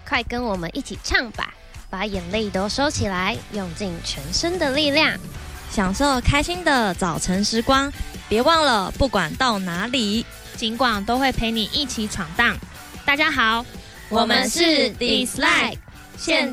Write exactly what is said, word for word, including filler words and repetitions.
快跟我们一起唱吧，把眼泪都收起来，用尽全身的力量， 享受开心的早晨时光。别忘了，不管到哪里， 尽管都会陪你一起闯荡。大家好， 我们是 Dislike，现